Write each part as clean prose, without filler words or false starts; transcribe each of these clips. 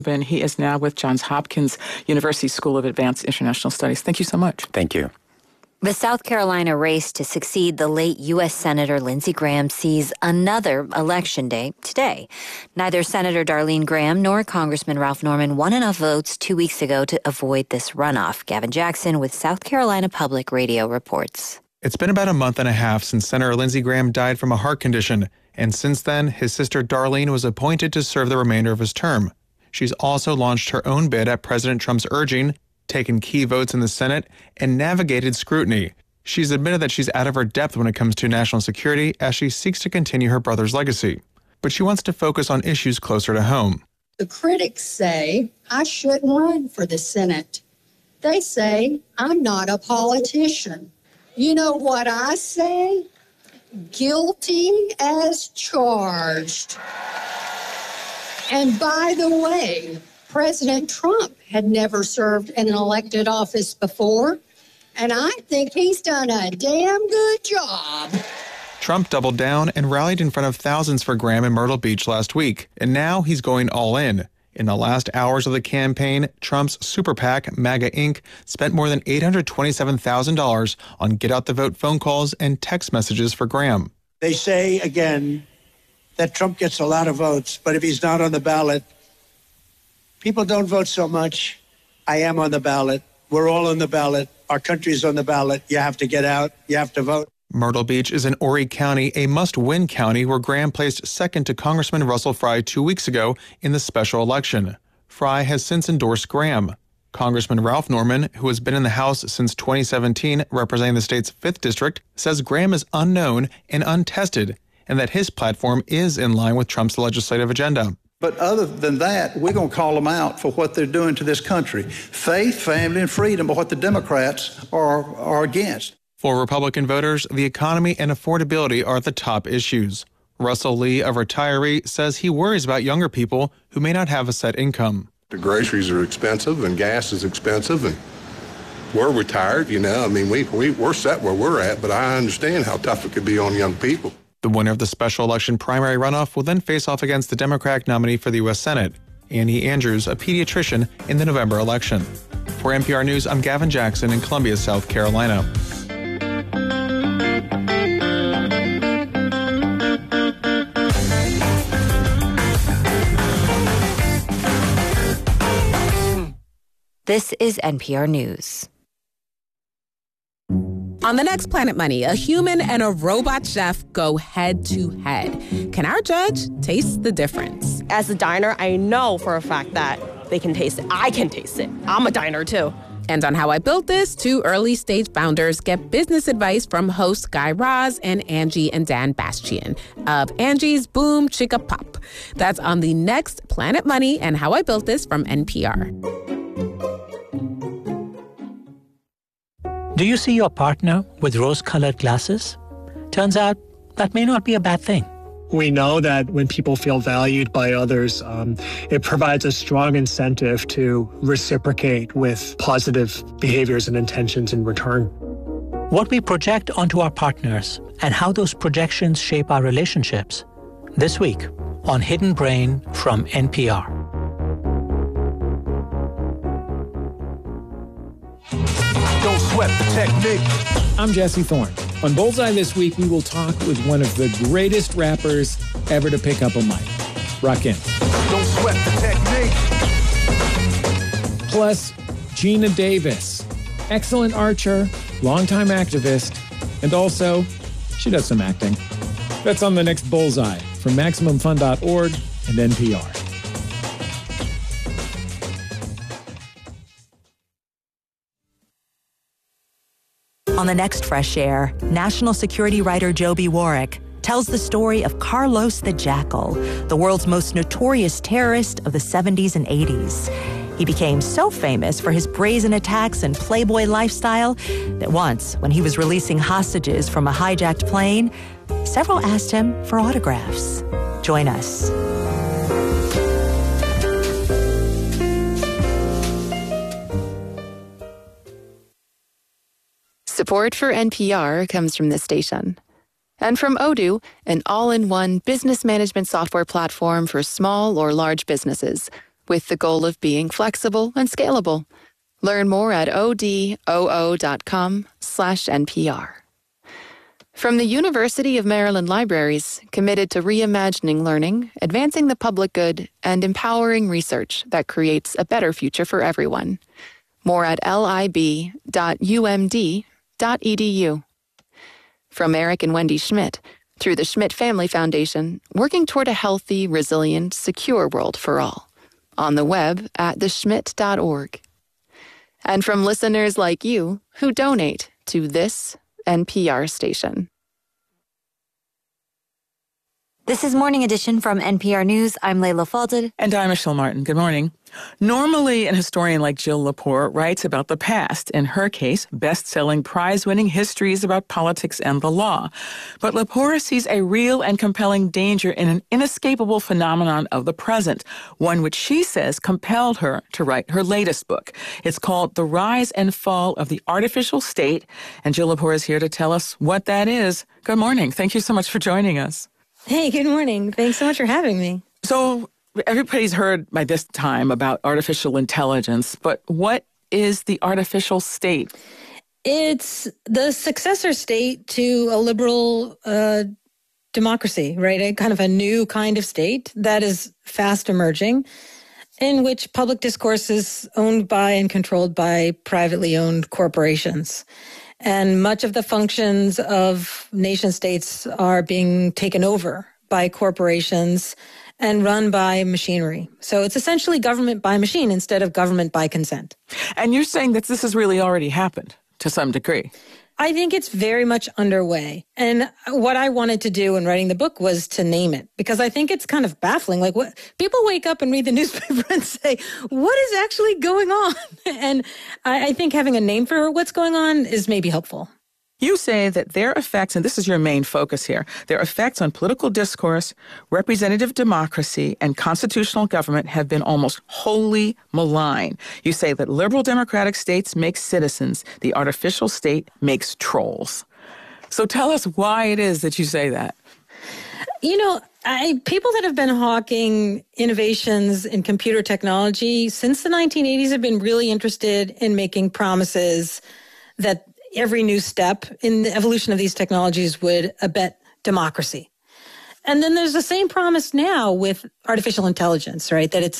And he is now with Johns Hopkins University School of Advanced International Studies. Thank you so much. Thank you. The South Carolina race to succeed the late U.S. Senator Lindsey Graham sees another election day today. Neither Senator Darlene Graham nor Congressman Ralph Norman won enough votes 2 weeks ago to avoid this runoff. Gavin Jackson with South Carolina Public Radio reports. It's been about a month and a half since Senator Lindsey Graham died from a heart condition, and since then, his sister Darlene was appointed to serve the remainder of his term. She's also launched her own bid at President Trump's urging, taken key votes in the Senate, and navigated scrutiny. She's admitted that she's out of her depth when it comes to national security as she seeks to continue her brother's legacy. But she wants to focus on issues closer to home. The critics say I shouldn't run for the Senate. They say I'm not a politician. You know what I say? Guilty as charged. And by the way, President Trump had never served in an elected office before, and I think he's done a damn good job. Trump doubled down and rallied in front of thousands for Graham in Myrtle Beach last week, and now he's going all in. In the last hours of the campaign, Trump's super PAC, MAGA Inc., spent more than $827,000 on get-out-the-vote phone calls and text messages for Graham. They say, again, that Trump gets a lot of votes, but if he's not on the ballot, people don't vote so much. I am on the ballot. We're all on the ballot. Our country's on the ballot. You have to get out. You have to vote. Myrtle Beach is in Horry County, a must-win county where Graham placed second to Congressman Russell Fry 2 weeks ago in the special election. Fry has since endorsed Graham. Congressman Ralph Norman, who has been in the House since 2017 representing the state's 5th district, says Graham is unknown and untested, and that his platform is in line with Trump's legislative agenda. But other than that, we're going to call them out for what they're doing to this country. Faith, family, and freedom are what the Democrats are against. For Republican voters, the economy and affordability are the top issues. Russell Lee, a retiree, says he worries about younger people who may not have a set income. The groceries are expensive and gas is expensive, and we're retired, I mean, we're set where we're at, but I understand how tough it could be on young people. The winner of the special election primary runoff will then face off against the Democratic nominee for the U.S. Senate, Annie Andrews, a pediatrician, in the November election. For NPR News, I'm Gavin Jackson in Columbia, South Carolina. This is NPR News. On the next Planet Money, a human and a robot chef go head to head. Can our judge taste the difference? As a diner, I know for a fact that they can taste it. I can taste it. I'm a diner too. And on How I Built This, 2 early-stage founders get business advice from hosts Guy Raz and Angie and Dan Bastian of Angie's Boom Chicka Pop. That's on the next Planet Money and How I Built This from NPR. Do you see your partner with rose-colored glasses? Turns out that may not be a bad thing. We know that when people feel valued by others, it provides a strong incentive to reciprocate with positive behaviors and intentions in return. What we project onto our partners and how those projections shape our relationships. This week on Hidden Brain from NPR. Don't sweat the technique. I'm Jesse Thorne. On Bullseye this week, we will talk with one of the greatest rappers ever to pick up a mic, Rakim. Don't sweat the technique. Plus, Gina Davis, excellent archer, longtime activist, and also, she does some acting. That's on the next Bullseye from MaximumFun.org and NPR. On the next Fresh Air, national security writer Joby Warrick tells the story of Carlos the Jackal, the world's most notorious terrorist of the 70s and 80s. He became so famous for his brazen attacks and playboy lifestyle that once, when he was releasing hostages from a hijacked plane, several asked him for autographs. Join us. Support for NPR comes from this station. And from Odoo, an all-in-one business management software platform for small or large businesses. with the goal of being flexible and scalable. Learn more at odoo.com/NPR. From the University of Maryland Libraries, committed to reimagining learning, advancing the public good, and empowering research that creates a better future for everyone. More at lib.umd.edu. From Eric and Wendy Schmidt, through the Schmidt Family Foundation, working toward a healthy, resilient, secure world for all. On the web at theschmidt.org. And from listeners like you who donate to this NPR station. This is Morning Edition from NPR News. I'm Layla Falded. And I'm Michelle Martin. Good morning. Normally, an historian like Jill Lepore writes about the past. In her case, best-selling, prize-winning histories about politics and the law. But Lepore sees a real and compelling danger in an inescapable phenomenon of the present, one which she says compelled her to write her latest book. It's called The Rise and Fall of the Artificial State, and Jill Lepore is here to tell us what that is. Good morning. Thank you so much for joining us. Hey, good morning. Thanks so much for having me. So everybody's heard by this time about artificial intelligence, but what is the artificial state? It's the successor state to a liberal democracy, right? A kind of a new kind of state that is fast emerging, in which public discourse is owned by and controlled by privately owned corporations. And much of the functions of nation states are being taken over by corporations and run by machinery. So it's essentially government by machine instead of government by consent. And you're saying that this has really already happened to some degree. I think it's very much underway. And what I wanted to do in writing the book was to name it, because I think it's kind of baffling. Like, what people wake up and read the newspaper and say, what is actually going on? And I think having a name for what's going on is maybe helpful. You say that their effects, and this is your main focus here, their effects on political discourse, representative democracy, and constitutional government have been almost wholly malign. You say that liberal democratic states make citizens, the artificial state makes trolls. So tell us why it is that you say that. You know, people that have been hawking innovations in computer technology since the 1980s have been really interested in making promises that every new step in the evolution of these technologies would abet democracy. And then there's the same promise now with artificial intelligence, right? That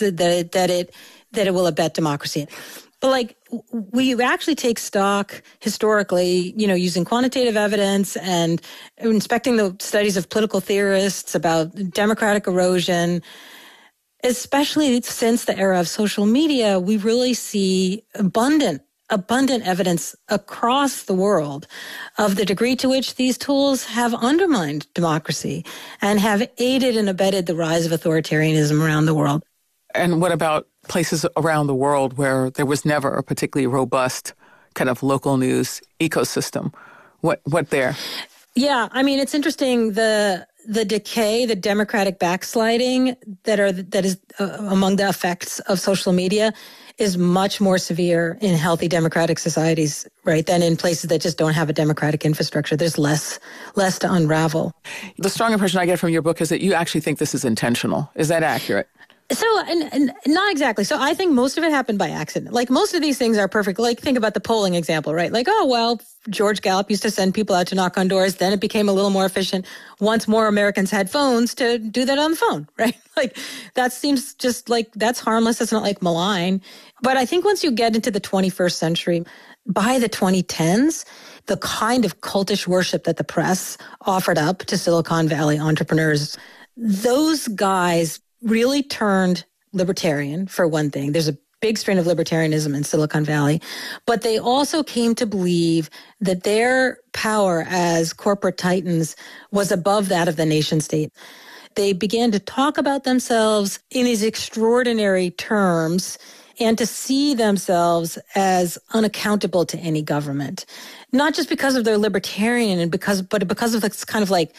it will abet democracy. But like, we actually take stock historically, you know, using quantitative evidence and inspecting the studies of political theorists about democratic erosion. Especially since the era of social media, we really see abundant evidence across the world of the degree to which these tools have undermined democracy and have aided and abetted the rise of authoritarianism around the world. And what about places around the world where there was never a particularly robust kind of local news ecosystem? What there? Yeah, I mean, it's interesting, the decay, the democratic backsliding that is among the effects of social media is much more severe in healthy democratic societies, right, than in places that just don't have a democratic infrastructure. There's less to unravel. The strong impression I get from your book is that you actually think this is intentional. Is that accurate? So, and not exactly. So I think most of it happened by accident. Like, most of these things are perfect. Like, think about the polling example, right? Like, oh, well, George Gallup used to send people out to knock on doors. Then it became a little more efficient once more Americans had phones to do that on the phone, right? Like, that seems just like, that's harmless. It's not like malign. But I think once you get into the 21st century, by the 2010s, the kind of cultish worship that the press offered up to Silicon Valley entrepreneurs, those guys really turned libertarian, for one thing. There's a big strain of libertarianism in Silicon Valley, but they also came to believe that their power as corporate titans was above that of the nation state. They began to talk about themselves in these extraordinary terms and to see themselves as unaccountable to any government, not just because of their libertarian but because of this kind of like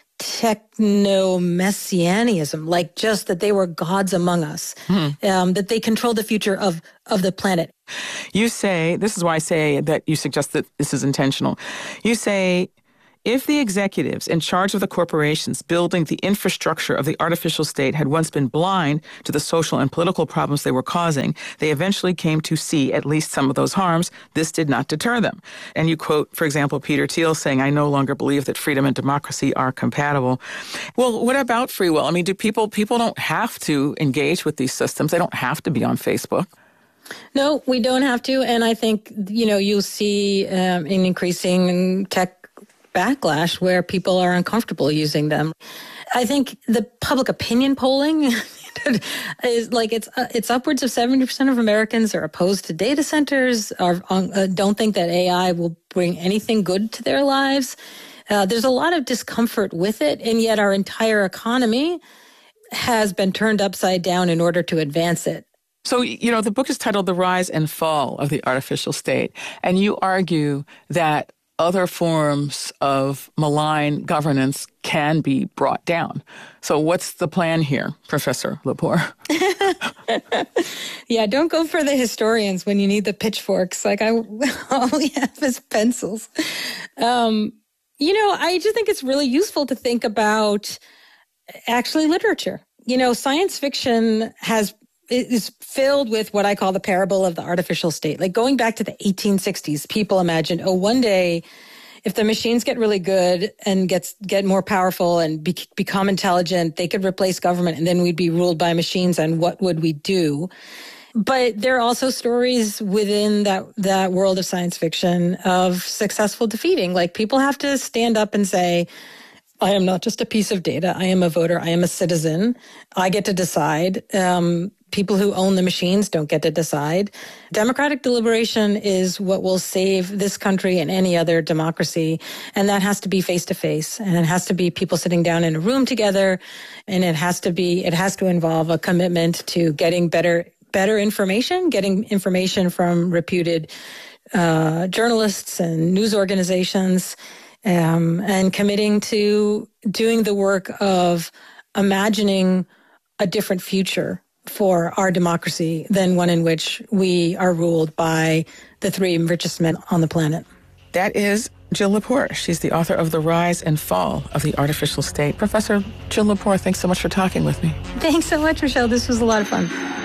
techno-messianism, like just that they were gods among us, that they controlled the future of the planet. You say, this is why I say that you suggest that this is intentional. You say If the executives in charge of the corporations building the infrastructure of the artificial state had once been blind to the social and political problems they were causing, they eventually came to see at least some of those harms. This did not deter them. And you quote, for example, Peter Thiel saying, "I no longer believe that freedom and democracy are compatible." Well, what about free will? I mean, do people don't have to engage with these systems. They don't have to be on Facebook. No, we don't have to. And I think, you'll see an increasing tech backlash where people are uncomfortable using them. I think the public opinion polling is like it's upwards of 70% of Americans are opposed to data centers, don't think that AI will bring anything good to their lives. There's a lot of discomfort with it, and yet our entire economy has been turned upside down in order to advance it. So, the book is titled The Rise and Fall of the Artificial State, and you argue that other forms of malign governance can be brought down. So what's the plan here, Professor Lepore? Yeah, don't go for the historians when you need the pitchforks. Like all we have is pencils. I just think it's really useful to think about actually literature. Science fiction is filled with what I call the parable of the artificial state. Like going back to the 1860s, people imagined, one day if the machines get really good and get more powerful and become intelligent, they could replace government and then we'd be ruled by machines, and what would we do? But there are also stories within that world of science fiction of successful defeating. Like people have to stand up and say, I am not just a piece of data. I am a voter. I am a citizen. I get to decide. People who own the machines don't get to decide. Democratic deliberation is what will save this country and any other democracy. And that has to be face to face. And it has to be people sitting down in a room together. And it has to involve a commitment to getting better information, getting information from reputed journalists and news organizations, and committing to doing the work of imagining a different future for our democracy than one in which we are ruled by the three richest men on the planet. That is Jill Lepore. She's the author of The Rise and Fall of the Artificial State. Professor Jill Lepore, thanks so much for talking with me. Thanks so much, Rochelle. This was a lot of fun.